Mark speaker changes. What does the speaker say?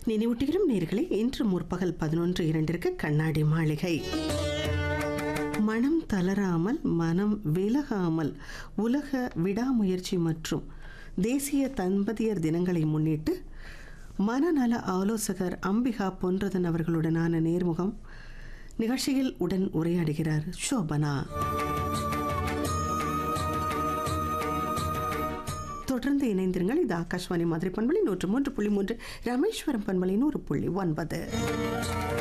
Speaker 1: நினைவூட்டுகிறோம் நேயர்களே, இன்று முற்பகல் 11:02 கண்ணாடி மாளிகை. மனம் தளராமல், மனம் விலகாமல் உலக விடாமுயற்சி மற்றும் தேசிய தம்பதியர் தினங்களை முன்னிட்டு மனநல ஆலோசகர் அம்பிகா பொன்றதன் அவர்களுடனான நேர்முகம் நிகழ்ச்சியில் உடன் உரையாடுகிறார் சோபனா. தொடர்ந்து இணைந்திருங்கள். இது ஆகாஷ்வாணி மதுரை பண்பலை 103.3, ராமேஸ்வரம் பண்பலை 100.9.